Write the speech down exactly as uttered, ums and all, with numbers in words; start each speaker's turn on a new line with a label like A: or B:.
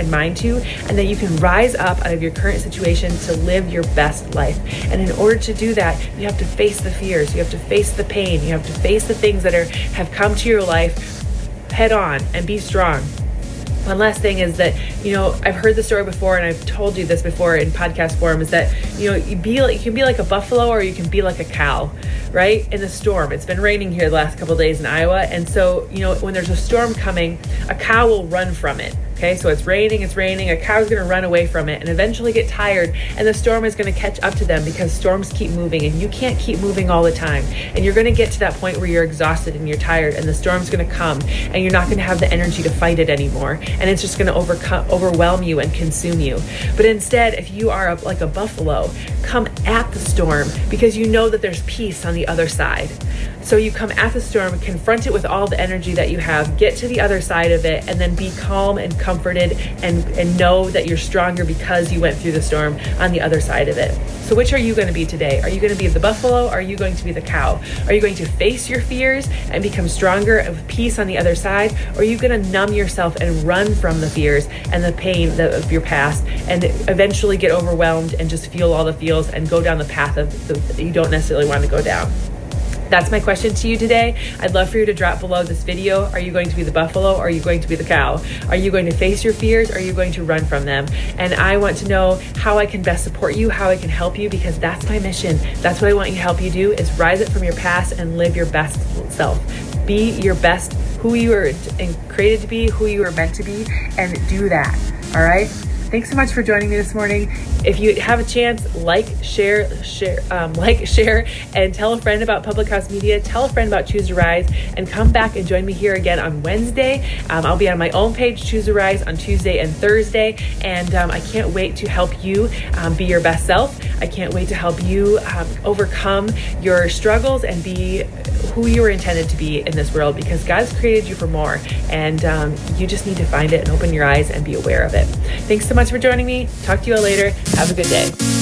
A: and mind to, and that you can rise up out of your current situation to live your best life. And in order to do that, you have to face the fears, you have to face the pain, you have to face the things that are have come to your life head on and be strong. One last thing is that, you know, I've heard the story before, and I've told you this before in podcast form, is that, you know, you be like, you can be like a buffalo or you can be like a cow, right? In a storm. It's been raining here the last couple of days in Iowa. And so, you know, when there's a storm coming, a cow will run from it. Okay, so it's raining, it's raining, a cow's going to run away from it and eventually get tired, and the storm is going to catch up to them because storms keep moving and you can't keep moving all the time. And you're going to get to that point where you're exhausted and you're tired, and the storm's going to come and you're not going to have the energy to fight it anymore. And it's just going to overcome, overwhelm you and consume you. But instead, if you are a, like a buffalo, come at the storm because you know that there's peace on the other side. So you come at the storm, confront it with all the energy that you have, get to the other side of it, and then be calm and comforted and, and know that you're stronger because you went through the storm on the other side of it. So which are you going to be today? Are you going to be the buffalo? Or are you going to be the cow? Are you going to face your fears and become stronger with peace on the other side? Or are you going to numb yourself and run from the fears and the pain of your past and eventually get overwhelmed and just feel all the feels and go down the path of the, that you don't necessarily want to go down? That's my question to you today. I'd love for you to drop below this video. Are you going to be the buffalo or are you going to be the cow? Are you going to face your fears or are you going to run from them? And I want to know how I can best support you, how I can help you, because that's my mission. That's what I want you to help you do, is rise up from your past and live your best self. Be your best, who you were created to be, who you were meant to be, and do that. All right? Thanks so much for joining me this morning. If you have a chance, like, share, share, um, like, share, and tell a friend about Public House Media. Tell a friend about Choose to Rise, and come back and join me here again on Wednesday. Um, I'll be on my own page, Choose to Rise, on Tuesday and Thursday, and um, I can't wait to help you um, be your best self. I can't wait to help you um, overcome your struggles and be who you were intended to be in this world, because God's created you for more, and um, you just need to find it and open your eyes and be aware of it. Thanks so much for joining me. Talk to you all later. Have a good day.